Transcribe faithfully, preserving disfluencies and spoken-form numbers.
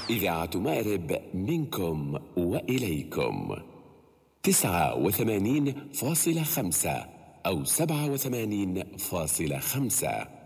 إذاعة مأرب منكم وإليكم تسعة وثمانين فاصلة خمسة أو سبعة وثمانين فاصلة خمسة.